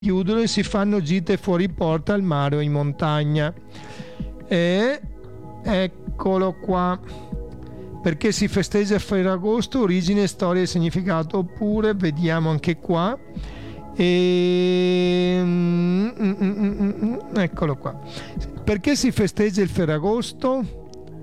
chiudono e si fanno gite fuori porta, al mare o in montagna. E eccolo qua. Perché si festeggia Ferragosto? Origine, storia e significato. Oppure vediamo anche qua. Eccolo qua. Perché si festeggia il Ferragosto?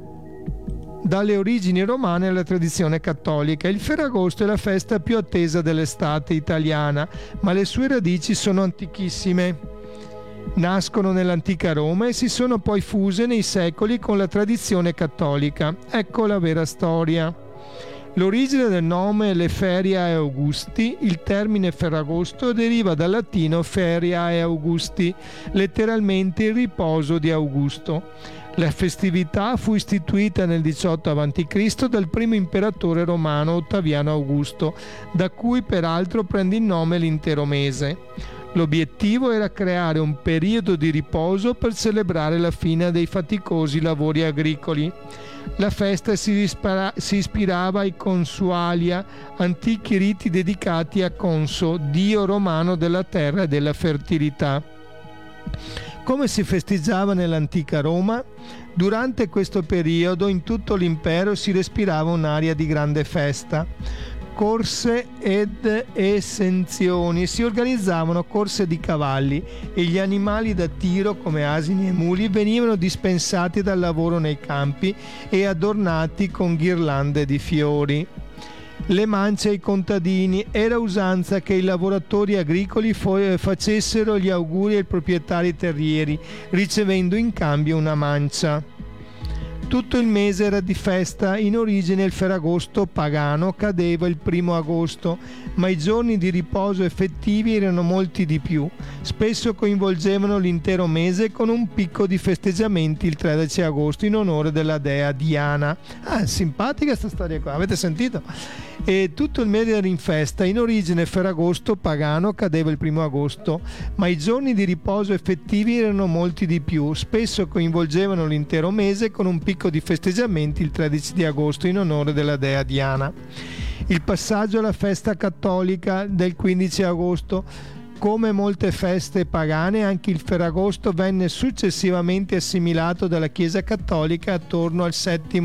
Dalle origini romane alla tradizione cattolica. Il Ferragosto è la festa più attesa dell'estate italiana, ma le sue radici sono antichissime. Nascono nell'antica Roma e si sono poi fuse nei secoli con la tradizione cattolica. Ecco la vera storia. L'origine del nome è le Feriae Augusti. Il termine Ferragosto deriva dal latino Feriae Augusti, letteralmente il riposo di Augusto. La festività fu istituita nel 18 a.C. dal primo imperatore romano Ottaviano Augusto, da cui peraltro prende il nome l'intero mese. L'obiettivo era creare un periodo di riposo per celebrare la fine dei faticosi lavori agricoli. La festa si ispirava ai Consualia, antichi riti dedicati a Conso, dio romano della terra e della fertilità. Come si festeggiava nell'antica Roma? Durante questo periodo in tutto l'impero si respirava un'aria di grande festa. Corse ed esenzioni. Si organizzavano corse di cavalli e gli animali da tiro come asini e muli venivano dispensati dal lavoro nei campi e adornati con ghirlande di fiori. Le mance ai contadini. Era usanza che i lavoratori agricoli facessero gli auguri ai proprietari terrieri, ricevendo in cambio una mancia. Tutto il mese era di festa. In origine il Ferragosto pagano cadeva il 1 agosto, ma i giorni di riposo effettivi erano molti di più. Spesso coinvolgevano l'intero mese con un picco di festeggiamenti il 13 agosto in onore della dea Diana. Simpatica sta storia qua, avete sentito? E tutto il mese era in festa. In origine Ferragosto pagano cadeva il 1 agosto, ma i giorni di riposo effettivi erano molti di più. Spesso coinvolgevano l'intero mese con un picco di festeggiamenti il 13 di agosto in onore della dea Diana. Il passaggio alla festa cattolica del 15 agosto. Come molte feste pagane, anche il Ferragosto venne successivamente assimilato dalla Chiesa cattolica attorno al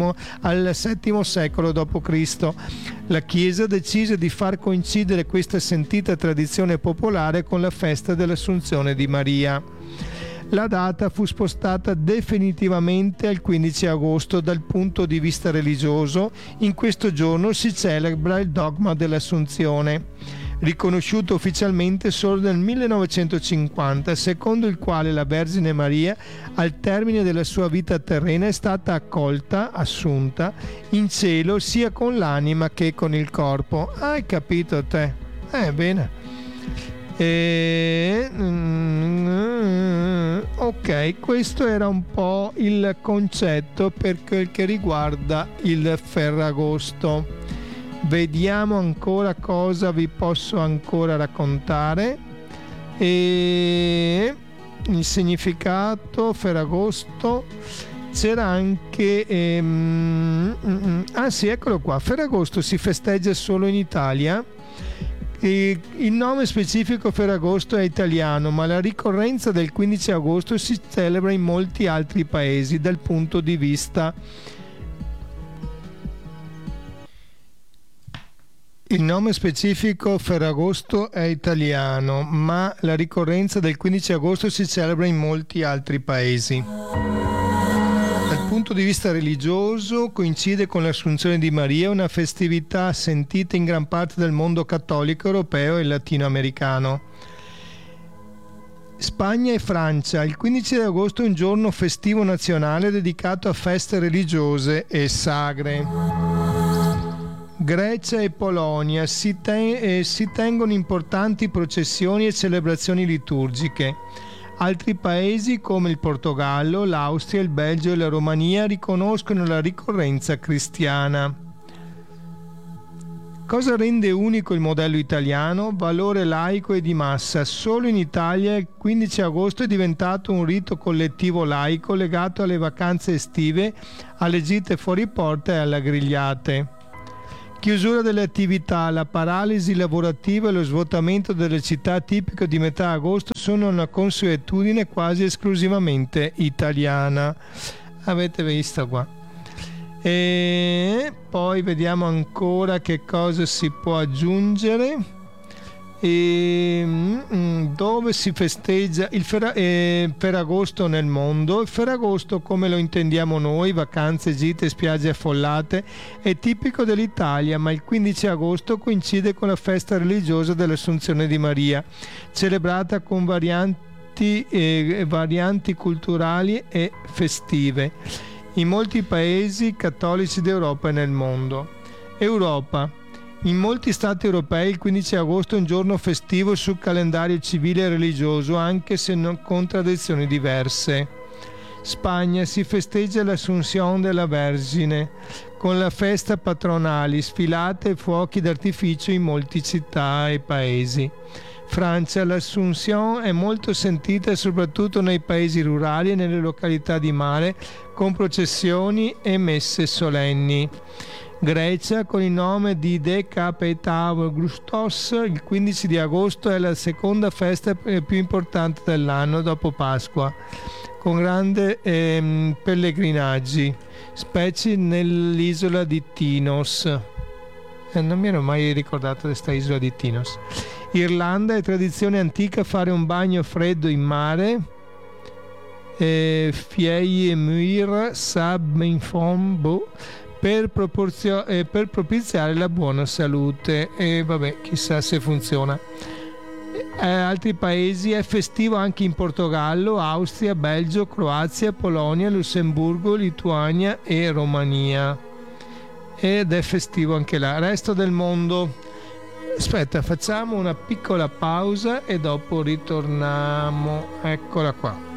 VII secolo d.C. La Chiesa decise di far coincidere questa sentita tradizione popolare con la festa dell'Assunzione di Maria. La data fu spostata definitivamente al 15 agosto dal punto di vista religioso. In questo giorno si celebra il dogma dell'Assunzione, riconosciuto ufficialmente solo nel 1950, secondo il quale la Vergine Maria, al termine della sua vita terrena, è stata assunta in cielo sia con l'anima che con il corpo. Hai capito te? Bene. Ok, questo era un po' il concetto per quel che riguarda il Ferragosto. Vediamo ancora cosa vi posso ancora raccontare. E il significato Ferragosto c'era anche sì, eccolo qua. Ferragosto si festeggia solo in Italia. Il nome specifico Ferragosto è italiano, ma la ricorrenza del 15 agosto si celebra in molti altri paesi dal punto di vista. Il nome specifico Ferragosto è italiano, ma la ricorrenza del 15 agosto si celebra in molti altri paesi. Dal punto di vista religioso coincide con l'Assunzione di Maria, una festività sentita in gran parte del mondo cattolico europeo e latinoamericano. Spagna e Francia. Il 15 agosto è un giorno festivo nazionale dedicato a feste religiose e sagre. Grecia e Polonia si tengono importanti processioni e celebrazioni liturgiche. Altri paesi come il Portogallo, l'Austria, il Belgio e la Romania riconoscono la ricorrenza cristiana. Cosa rende unico il modello italiano? Valore laico e di massa. Solo in Italia il 15 agosto è diventato un rito collettivo laico legato alle vacanze estive, alle gite fuori porta e alle grigliate. Chiusura delle attività, la paralisi lavorativa e lo svuotamento delle città tipico di metà agosto sono una consuetudine quasi esclusivamente italiana. Avete visto qua? E poi vediamo ancora che cosa si può aggiungere. Dove si festeggia il Ferragosto nel mondo. Il Ferragosto, come lo intendiamo noi, vacanze, gite, spiagge affollate, è tipico dell'Italia, ma il 15 agosto coincide con la festa religiosa dell'Assunzione di Maria, celebrata con varianti culturali e festive in molti paesi cattolici d'Europa e nel mondo. Europa. In molti stati europei il 15 agosto è un giorno festivo sul calendario civile e religioso, anche se con tradizioni diverse. Spagna, si festeggia l'Assunción della Vergine, con la festa patronale, sfilate e fuochi d'artificio in molte città e paesi. Francia, l'Assunción è molto sentita soprattutto nei paesi rurali e nelle località di mare, con processioni e messe solenni. Grecia, con il nome di Decapitagoustos, il 15 di agosto è la seconda festa più importante dell'anno dopo Pasqua, con grandi pellegrinaggi, specie nell'isola di Tinos. Non mi ero mai ricordato di questa isola di Tinos. Irlanda, è tradizione antica fare un bagno freddo in mare. Fiei Muir Sab Infombo per propiziare la buona salute, e vabbè, chissà se funziona. Altri paesi è festivo anche in Portogallo, Austria, Belgio, Croazia, Polonia, Lussemburgo, Lituania e Romania, ed è festivo anche là. Resto del mondo. Aspetta, facciamo una piccola pausa e dopo ritorniamo. Eccola qua.